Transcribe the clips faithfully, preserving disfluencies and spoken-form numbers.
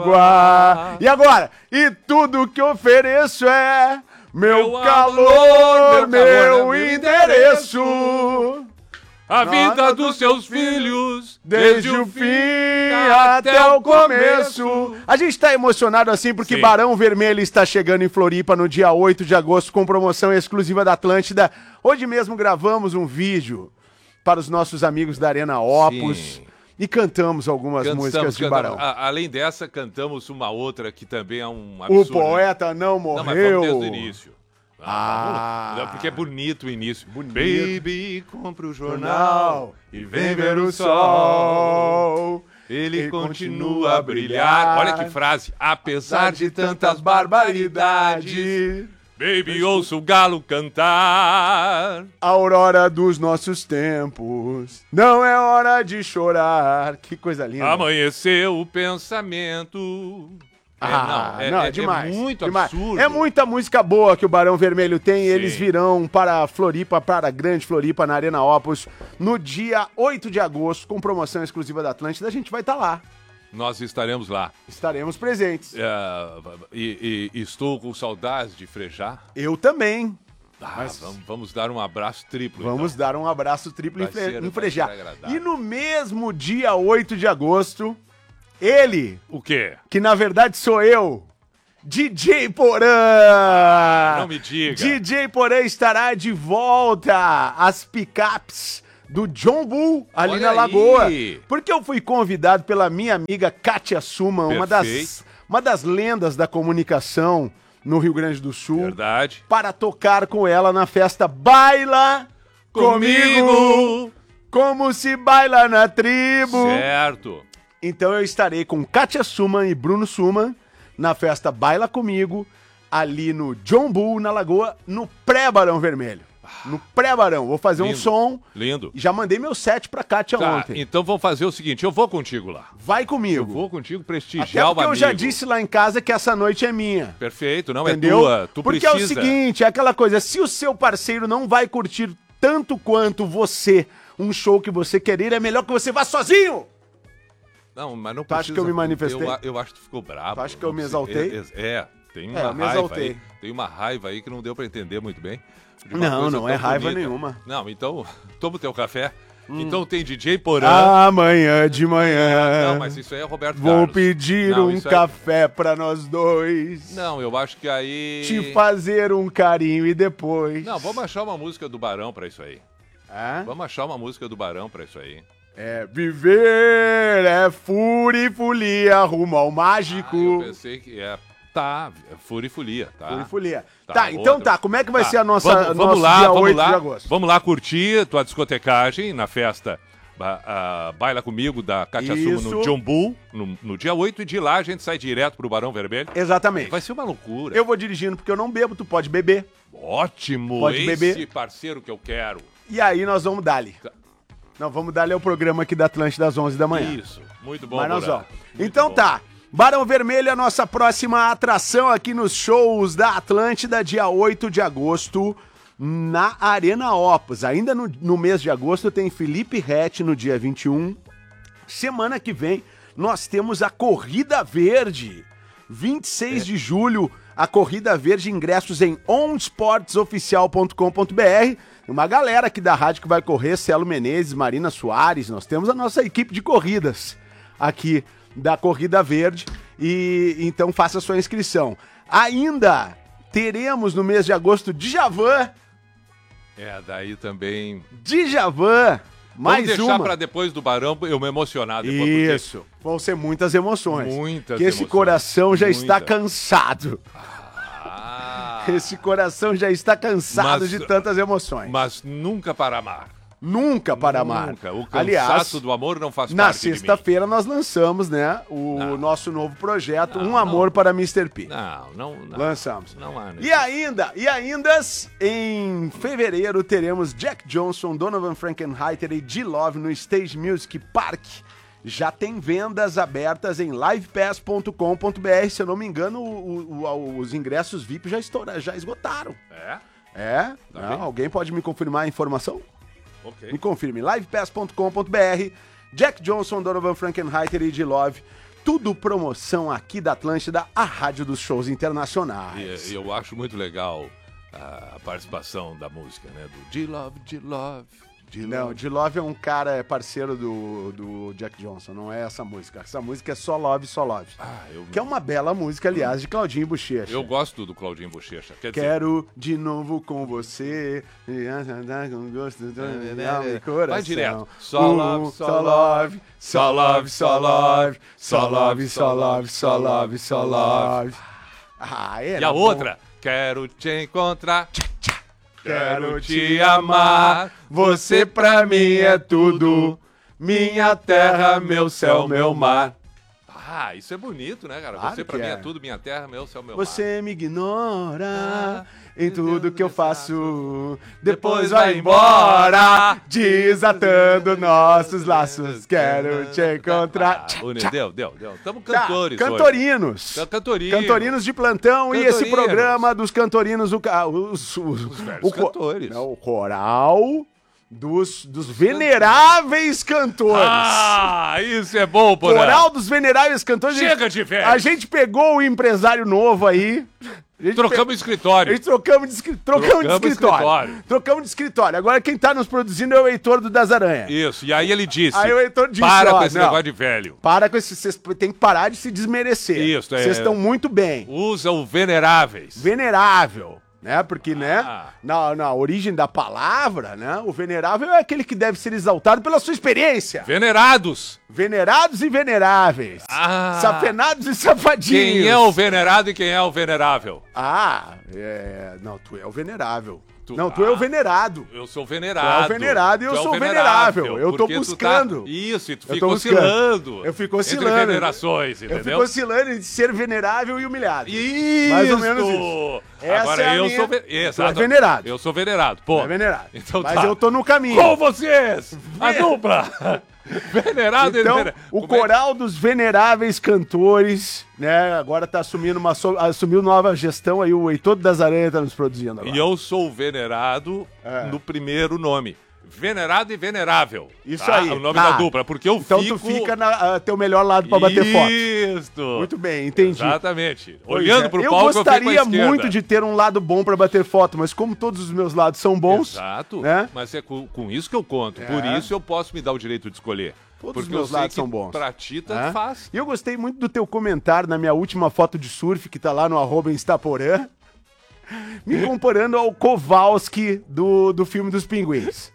água. E agora? E tudo que ofereço é meu, meu calor, amor, meu, meu calor, é endereço. A vida dos seus filhos, desde o fim até o começo. A gente tá emocionado assim porque Sim. Barão Vermelho está chegando em Floripa no dia oito de agosto com promoção exclusiva da Atlântida. Hoje mesmo gravamos um vídeo para os nossos amigos da Arena Opus. Sim. E cantamos algumas cantamos, músicas de cantamos. Barão. A, além dessa, cantamos uma outra que também é um absurdo. O poeta não morreu. Não, mas vamos desde o início. Ah, ah, porque é bonito o início. Bonito. Baby, compra o jornal e vem ver o sol. Ele, Ele continua a brilhar. Olha que frase. Apesar de tantas barbaridades, baby, ouça o galo cantar. A aurora dos nossos tempos, não é hora de chorar. Que coisa linda. Amanheceu o pensamento. É, ah, não, é, não, é, é demais. É muito demais. absurdo. É muita música boa que o Barão Vermelho tem. Sim. Eles virão para Floripa, para a Grande Floripa, na Arena Opus, no dia oito de agosto, com promoção exclusiva da Atlântida. A gente vai estar tá lá. Nós estaremos lá. Estaremos presentes. É, e, e estou com saudades de Frejá. Eu também. Ah, Mas vamos, vamos dar um abraço triplo. Vamos então. dar um abraço triplo em, ser, em Frejá. E no mesmo dia oito de agosto... Ele. O quê? Que na verdade sou eu. D J Porã. Ah, não me diga. D J Porã estará de volta às picapes do John Bull ali Olha na Lagoa. Aí. Porque eu fui convidado pela minha amiga Kátia Suman, uma das, uma das lendas da comunicação no Rio Grande do Sul. Verdade. Para tocar com ela na festa Baila Comigo. Comigo como se baila na tribo. Certo. Então eu estarei com Kátia Suman e Bruno Suman na festa Baila Comigo, ali no John Bull, na Lagoa, no pré-Barão Vermelho. No pré-Barão. Vou fazer Lindo. um som. Lindo. Já mandei meu set pra Kátia tá, ontem. Então vamos fazer o seguinte, eu vou contigo lá. Vai comigo. Eu vou contigo prestigiar Até porque o amigo. eu já disse lá em casa que essa noite é minha. Perfeito, não Entendeu? é tua. Tu porque precisa. é o seguinte, é aquela coisa, se o seu parceiro não vai curtir tanto quanto você um show que você querer, é melhor que você vá sozinho. Não, mas não tu precisa... acha que eu me manifestei? Eu, eu acho que tu ficou bravo. Tu acha que eu me exaltei? É, é tem uma é, eu me raiva exaltei. aí. Tem uma raiva aí que não deu pra entender muito bem. Não, não é raiva bonita. nenhuma. Não, então, toma o teu café. Hum. Então tem D J Porã. Amanhã de manhã. Não, mas isso aí é Roberto Vou Carlos. pedir não, um café aí... pra nós dois. Não, eu acho que aí... Te fazer um carinho e depois... Não, vamos achar uma música do Barão pra isso aí. É? Vamos achar uma música do Barão pra isso aí. É, viver é fúria e folia rumo ao mágico. Ah, eu pensei que é... Tá, fúria e folia, tá? Fúria e folia. Tá, tá então outra... tá, como é que vai tá. ser a nossa vamos, vamos nosso lá, dia vamos oito lá, de agosto? Vamos lá curtir tua discotecagem na festa uh, Baila Comigo da Kátia Suman no John Bull, no, no dia oito, e de lá a gente sai direto pro Barão Vermelho. Exatamente. Vai ser uma loucura. Eu vou dirigindo porque eu não bebo, tu pode beber. Ótimo, pode esse beber. parceiro que eu quero. E aí nós vamos dar-lhe. Não, vamos dar-lhe ao programa aqui da Atlântida às onze da manhã. Isso, muito bom, Mas nós vamos. Muito então bom. tá. Barão Vermelho é a nossa próxima atração aqui nos shows da Atlântida, dia oito de agosto, na Arena Opus. Ainda no, no mês de agosto tem Felipe Ret no dia vinte e um. Semana que vem nós temos a Corrida Verde. vinte e seis é. de julho, a Corrida Verde, ingressos em on sports oficial ponto com ponto b r. Uma galera aqui da rádio que vai correr, Celo Menezes, Marina Soares. Nós temos a nossa equipe de corridas aqui da Corrida Verde, e então faça a sua inscrição. Ainda teremos no mês de agosto Djavan. É, daí também... Djavan, mais Vamos deixar uma. pra depois do Barão eu me emocionar depois. Isso, porque... vão ser muitas emoções. Muitas que esse emoções. coração já Muita. está cansado. Ah. Esse coração já está cansado mas, de tantas emoções. Mas nunca para amar. Nunca para amar. Nunca. O cansaço Aliás, do amor não faz na parte de mim. sexta-feira nós lançamos, né, o Não. nosso novo projeto, Não, Um Amor não. para mister P. Não, não, não. Lançamos. Não há E ainda, e ainda, em fevereiro teremos Jack Johnson, Donovan Frankenheiter e G-Love no Stage Music Park. Já tem vendas abertas em live pass ponto com ponto b r. Se eu não me engano, o, o, os ingressos V I P já, estoura, já esgotaram. É? É? Tá Não, bem. alguém pode me confirmar a informação? Ok. Me confirme. live pass ponto com ponto b r. Jack Johnson, Donovan Frankenheiter e G-Love tudo promoção aqui da Atlântida, a rádio dos shows internacionais. E, eu acho muito legal a participação da música, né? Do G-Love, G-Love. Não, G-Love é um cara é parceiro do, do Jack Johnson, não é essa música. Essa música é Só Love, Só Love. Ah, eu... Que é uma bela música, aliás, de Claudinho Bochecha. Eu gosto do Claudinho Bochecha. Quer dizer... Quero de novo com você, com gosto do meu coração. Vai direto. Só love, só love, só love, só love, só love, só love, só love, só love. Ah, é. E a outra? Quero te encontrar. Quero te amar, você pra mim é tudo, minha terra, meu céu, meu mar. Ah, isso é bonito, né, cara? Claro você pra mim é. é tudo, minha terra, meu céu, meu Você mar. Você me ignora ah, em tudo que eu faço, depois vai embora, desatando nossos laços. Quero te encontrar. Ah, bonito, deu, deu, deu. Estamos cantores tá, cantorinos. Hoje. Cantorinos. Cantorinos de plantão cantorinos. E esse programa dos cantorinos, o, os, os, os velhos o, cantores. Não, o coral... Dos, dos veneráveis cantores. Ah, isso é bom, Porã. Coral dos veneráveis cantores. Chega de velho. A gente pegou o empresário novo aí. Trocamos de escritório. A gente trocamos de, escri... trocamos trocamos de escritório. escritório. Trocamos de escritório. Agora quem tá nos produzindo é o Heitor do Das Aranha. Isso, e aí ele disse. Aí o Heitor disse, para ó, com esse não, negócio de velho. Para com esse... Vocês têm que parar de se desmerecer. Isso, é. Vocês estão muito bem. Usa o veneráveis. Venerável. Né? Porque, né, ah. na, na origem da palavra, né, o venerável é aquele que deve ser exaltado pela sua experiência. Venerados. Venerados e veneráveis. Ah. Safenados e safadinhos. Quem é o venerado e quem é o venerável? Ah, é... Não, tu é o venerável. Tu... Não, tu ah. é o venerado. Eu sou venerado. Tu é o venerado e eu tu sou é o venerável. Eu tô tu buscando. Tá... Isso, e tu eu fica oscilando. Eu fico oscilando. Entre venerações, entendeu? Eu fico oscilando entre ser venerável e humilhado. Isso. Mais ou menos isso. Essa Agora é eu minha... sou ve... Exato. Tu é venerado. Eu sou venerado, pô. Tu é venerado. Então, Mas tá. eu tô no caminho. Com vocês, a dupla. Venerado então, e venerado. O coral dos veneráveis cantores, né, agora tá assumindo uma so... assumiu nova gestão aí, o Heitor das Aranhas tá nos produzindo agora. E eu sou o venerado é. no primeiro nome. Venerado e venerável. Isso tá? aí. O nome tá. da dupla, porque eu então fico... Então tu fica na uh, teu melhor lado pra bater Isso. foto. Isso. Muito bem, entendi. Exatamente. Pois Olhando é. pro eu palco, eu fico à gostaria esquerda. muito de ter um lado bom pra bater foto, mas como todos os meus lados são bons... Exato. Né? Mas é com, com isso que eu conto. É. Por isso eu posso me dar o direito de escolher. Todos Porque os meus eu sei lados que são bons. Pra ti, tanto é? faz. E eu gostei muito do teu comentário na minha última foto de surf, que tá lá no arroba Instaporã, me comparando ao Kowalski do, do filme dos Pinguins.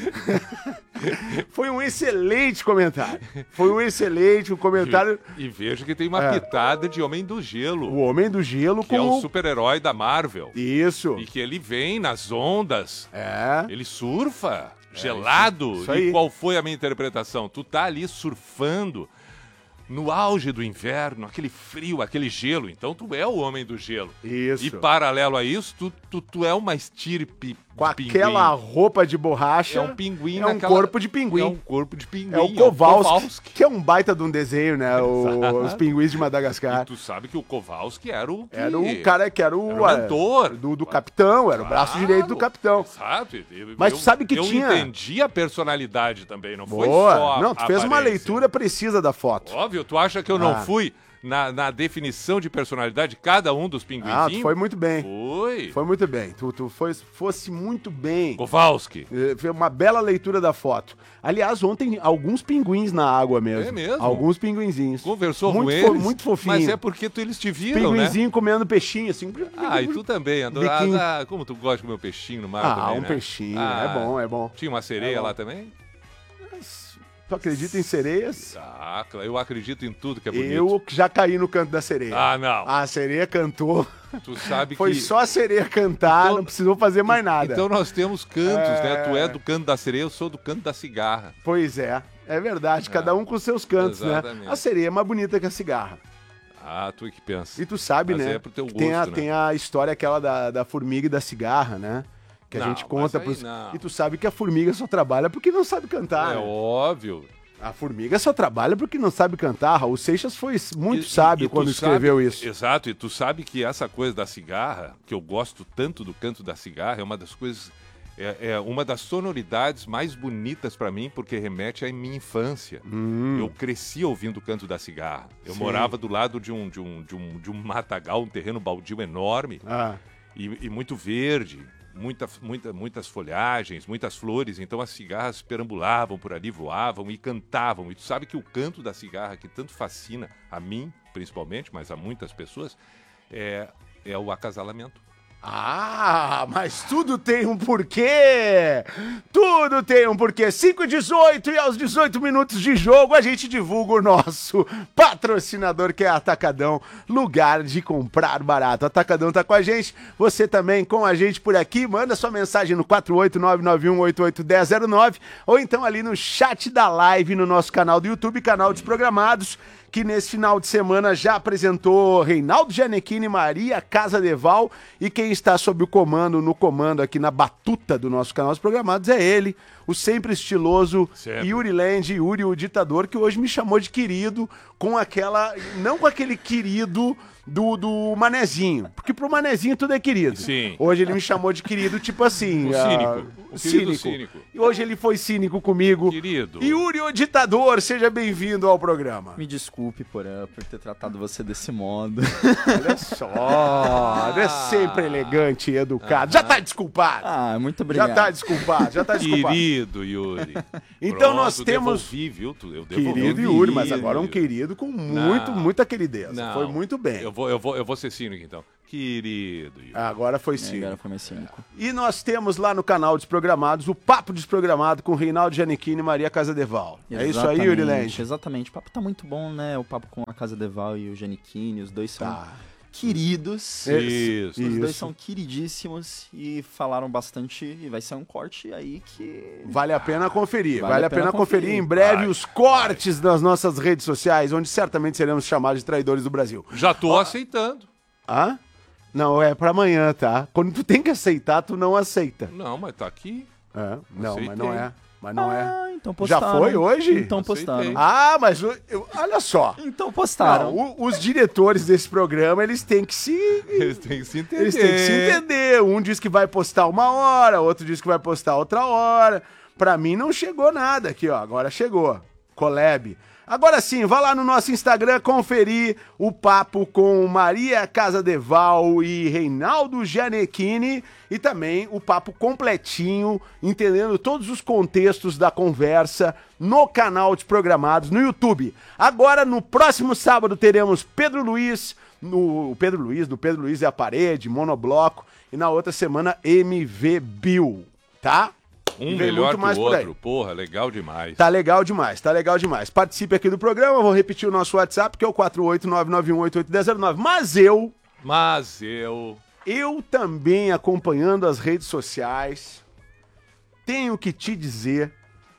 Foi um excelente comentário. Foi um excelente um comentário. E, e vejo que tem uma é. pitada de Homem do Gelo. O Homem do Gelo que com é o super-herói da Marvel. Isso. E que ele vem nas ondas. É. Ele surfa, é, gelado. Isso, isso aí. E qual foi a minha interpretação? Tu tá ali surfando no auge do inverno, aquele frio, aquele gelo. Então tu é o Homem do Gelo. Isso. E paralelo a isso, tu, tu, tu é uma estirpe com aquela roupa de borracha. É um pinguim É um naquela... corpo de pinguim. É um corpo de pinguim. É o Kowalski, é o Kowalski. Que é um baita de um desenho, né? O, os pinguins de Madagascar. E tu sabe que o Kowalski era o... Que... Era o cara que era o... Era o mentor. Do, do capitão, era claro, o braço direito do capitão. Exato. Eu, Mas tu sabe que eu tinha... Eu entendi a personalidade também, não Boa. foi só Não, tu fez uma leitura precisa da foto. Óbvio, tu acha que eu ah. não fui... Na, na definição de personalidade de cada um dos pinguinzinhos. Ah, tu foi muito bem. Foi. Foi muito bem. Tu, tu foi, fosse muito bem. Kowalski. Foi uma bela leitura da foto. Aliás, ontem, alguns pinguins na água mesmo. É mesmo? Alguns pinguinzinhos. Conversou muito com eles? Fo, muito fofinho. Mas é porque tu, eles te viram, Pinguinzinho né? comendo peixinho, assim. Ah, e tu também. Adorado. Ah, como tu gosta de comer peixinho no mar ah, também, um né? peixinho. Ah, é bom, é bom. Tinha uma sereia é lá também? Tu acredita em sereias? Ah, eu acredito em tudo que é bonito. Eu já caí no canto da sereia. Ah, não. A sereia cantou. Tu sabe Foi que... só a sereia cantar, então, não precisou fazer mais nada. Então nós temos cantos, é... né? Tu é do canto da sereia, eu sou do canto da cigarra. Pois é, é verdade. É. Cada um com seus cantos, Exatamente. né? A sereia é mais bonita que a cigarra. Ah, tu é que pensa. E tu sabe, mas né? É pro teu gosto, tem, a, né? tem a história aquela da, da formiga e da cigarra, né? Que a não, gente conta pros... não. E tu sabe que a formiga só trabalha porque não sabe cantar. É né? óbvio. A formiga só trabalha porque não sabe cantar. Raul Seixas foi muito e, sábio e quando escreveu sabe, isso. Exato, e tu sabe que essa coisa da cigarra, que eu gosto tanto do canto da cigarra, é uma das coisas É, é uma das sonoridades mais bonitas para mim, porque remete à minha infância. Hum. Eu cresci ouvindo o canto da cigarra. Eu Sim. morava do lado de um, de, um, de, um, de um matagal, um terreno baldio enorme Ah. e, e muito verde, muita, muita, muitas folhagens, muitas flores. Então as cigarras perambulavam por ali, voavam e cantavam. E tu sabe que o canto da cigarra, que tanto fascina a mim, principalmente, mas a muitas pessoas, é, é o acasalamento. Ah, mas tudo tem um porquê! Tudo tem um porquê. cinco e dezoito e aos dezoito minutos de jogo a gente divulga o nosso patrocinador, que é Atacadão, lugar de comprar barato. Atacadão tá com a gente, você também com a gente por aqui. Manda sua mensagem no quatro oito nove nove um oito oito um zero zero nove ou então ali no chat da live no nosso canal do YouTube, canal Desprogramados, que nesse final de semana já apresentou Reinaldo Gianecchini, Maria Casadeval, e quem está sob o comando, no comando aqui na batuta do nosso canal Dos Programados é ele, o sempre estiloso Sempre. Yuri Land, Yuri o ditador, que hoje me chamou de querido, com aquela, não com aquele querido do, do Manezinho, porque pro Manezinho tudo é querido. Sim. Hoje ele me chamou de querido, tipo assim... O ah, cínico. O querido cínico. E hoje ele foi cínico comigo. Querido. Yuri o ditador, seja bem-vindo ao programa. Me desculpe por, uh, por ter tratado você desse modo. Olha só, é sempre elegante e educado. Já tá desculpado. Ah, muito obrigado. Já tá desculpado, já tá desculpado. Querido Yuri. Então Pronto, nós temos- Devolvi, viu? Tu- Eu devolvi. Querido Yuri, mas agora um querido com muito, Não. muita queridez. Não. Foi muito bem. Eu vou, eu vou, eu vou ser cínico, então. Querido Yuri. Agora foi É, sim. agora foi mais cínico. E nós temos lá no canal Desprogramados o Papo Desprogramado com Reinaldo Gianecchini e Maria Casadeval. É isso aí, Yuri Land? Exatamente. O papo tá muito bom, né? O papo com a Casa Deval e o Gianecchini, os dois são Tá. queridos. Isso. Os dois Isso. são queridíssimos e falaram bastante. E vai ser um corte aí que. Vale a pena conferir. Vale, Vale a pena, conferir. conferir. Em breve Vai, os cortes das nossas redes sociais, onde certamente seremos chamados de traidores do Brasil. Já tô aceitando. Hã? Não, é pra amanhã, tá? Quando tu tem que aceitar, tu não aceita. Não, mas tá aqui. É, não, Aceitei. mas não é. Mas não é. Ah, então Já postaram. foi hoje? Então postaram. Aceitei. Ah, mas o- eu- olha só. Então postaram. Não, o- os diretores desse programa, eles têm que se... Eles têm que se entender. Eles têm que se entender. Um diz que vai postar uma hora, outro diz que vai postar outra hora. Pra mim não chegou nada aqui, ó. Agora chegou. Collab. Agora sim, vá lá no nosso Instagram conferir o papo com Maria Casadeval e Reinaldo Gianecchini e também o papo completinho, entendendo todos os contextos da conversa no canal Desprogramados no YouTube. Agora, no próximo sábado, teremos Pedro Luiz, no o Pedro Luiz, do Pedro Luiz é a Parede, Monobloco, e na outra semana M V Bill, tá? Um E vem melhor muito que mais o por aí. outro. Porra, legal demais. Tá legal demais, tá legal demais. Participe aqui do programa, vou repetir o nosso WhatsApp, que é o quatro oito nove nove um oito oito um zero zero nove. Mas eu, Mas eu... eu também acompanhando as redes sociais, tenho que te dizer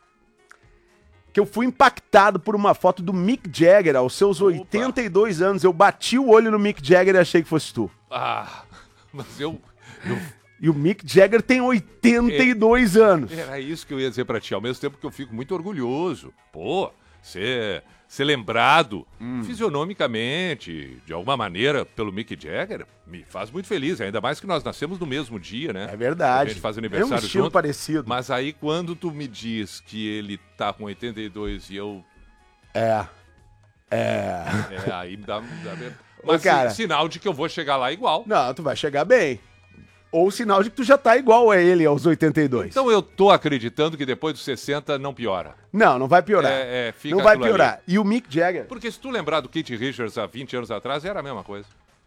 que eu fui impactado por uma foto do Mick Jagger aos seus Opa. oitenta e dois anos. Eu bati o olho no Mick Jagger e achei que fosse tu. Ah, mas eu... eu... E o Mick Jagger tem oitenta e dois anos. Era isso que eu ia dizer pra ti, ao mesmo tempo que eu fico muito orgulhoso. Pô, ser, ser lembrado Hum. fisionomicamente, de alguma maneira, pelo Mick Jagger, me faz muito feliz. Ainda mais que nós nascemos no mesmo dia, né? É verdade. A gente faz É um aniversário estilo junto. parecido. Mas aí quando tu me diz que ele tá com oitenta e dois e eu... É. É. É, aí dá... dá mesmo. Mas cara. sim, sinal de que eu vou chegar lá igual. Não, tu vai chegar bem. Ou sinal de que tu já tá igual a ele aos oitenta e dois. Então eu tô acreditando que depois dos sessenta não piora. Não, não vai piorar. É, é, fica não vai aquilo piorar. ali. E o Mick Jagger, Porque se tu lembrar do Keith Richards há vinte anos atrás, era a mesma coisa.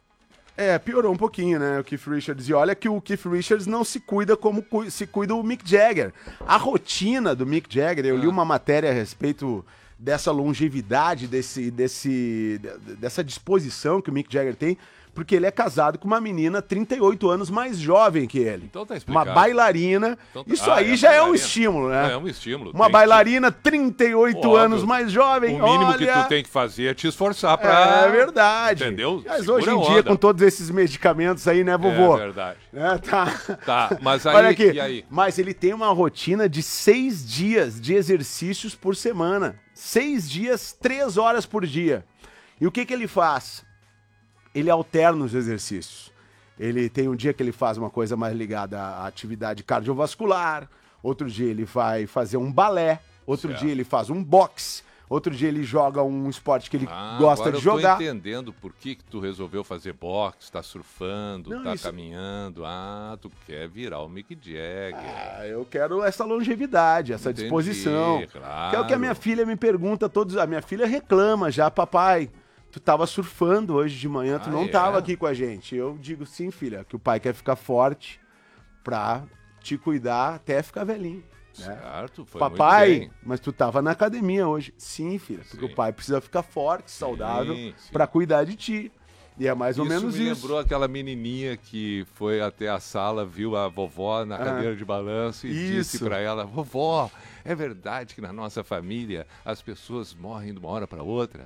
é, piorou um pouquinho, né, o Keith Richards. E olha que o Keith Richards não se cuida como cu- se cuida o Mick Jagger. A rotina do Mick Jagger, eu li uma matéria a respeito dessa longevidade, desse, desse, de- dessa disposição que o Mick Jagger tem, porque ele é casado com uma menina trinta e oito anos mais jovem que ele. Então tá Uma explicado. bailarina. Então tá- Isso Ah, aí é já é um bailarina. estímulo, né? É um estímulo. Uma Tem bailarina, trinta e oito Óbvio. anos mais jovem. que- O mínimo olha... que tu tem que fazer é te esforçar pra... É verdade. Entendeu? Mas Segura hoje a em dia, onda. com todos esses medicamentos aí, né, vovô? É verdade. É, tá. Tá, mas aí... Olha aqui. E aí? Mas ele tem uma rotina de seis dias de exercícios por semana. Seis dias, três horas por dia. E o que que ele faz? Ele alterna os exercícios. Ele tem um dia que ele faz uma coisa mais ligada à atividade cardiovascular, outro dia ele vai fazer um balé, outro Certo. dia ele faz um boxe, outro dia ele joga um esporte que ele Ah, gosta agora de eu tô jogar. entendendo por que, que tu resolveu fazer boxe, tá surfando, Não, tá isso- caminhando. Ah, tu quer virar o Mick Jagger. Ah, eu quero essa longevidade, essa Entendi, disposição. claro. Que é o que a minha filha me pergunta todos. A minha filha reclama já, papai. Tu tava surfando hoje de manhã, tu Ah, não é? tava aqui com a gente. Eu digo sim, filha, que o pai quer ficar forte pra te cuidar até ficar velhinho. Né? Certo, foi Papai, muito bem. mas tu tava na academia hoje. Sim, filha, porque Sim. o pai precisa ficar forte, saudável, sim. pra cuidar de ti. E é mais ou Isso menos me isso. lembrou aquela menininha que foi até a sala, viu a vovó na cadeira de balanço e disse Isso. pra ela: vovó, é verdade que na nossa família as pessoas morrem de uma hora pra outra?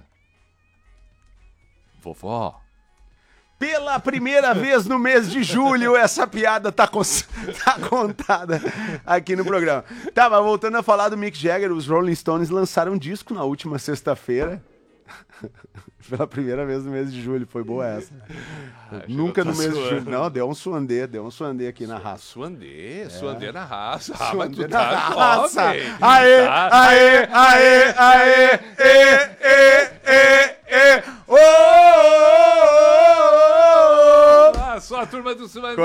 Vovó, Pela primeira vez no mês de julho, essa piada tá, cons- tá contada aqui no programa. Tá, mas voltando a falar do Mick Jagger, os Rolling Stones lançaram um disco na última sexta-feira. Pela primeira vez no mês de julho, foi boa essa. Nunca no tá mês de suando. julho. Não, deu um suandê, deu um suandê aqui na raça. Suandê, Suandê na raça. Ah, mas Suandê tu na tá raça. jovem. Aê, Tá? aê, aê, aê, ê, ê, ê, ê, ô, ô, ô, ô, ô. Ah, só a turma do Suandê.